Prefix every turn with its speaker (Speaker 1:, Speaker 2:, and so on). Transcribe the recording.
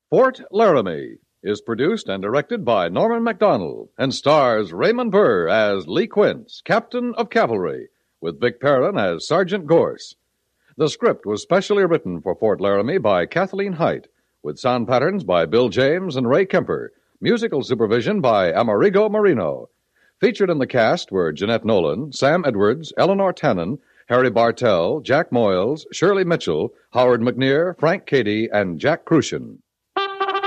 Speaker 1: Fort Laramie is produced and directed by Norman MacDonald and stars Raymond Burr as Lee Quince, Captain of Cavalry, with Vic Perrin as Sergeant Gorse. The script was specially written for Fort Laramie by Kathleen Height, with sound patterns by Bill James and Ray Kemper, musical supervision by Amerigo Marino. Featured in the cast were Jeanette Nolan, Sam Edwards, Eleanor Tannen, Harry Bartell, Jack Moyles, Shirley Mitchell, Howard McNear, Frank Cady, and Jack Crucian.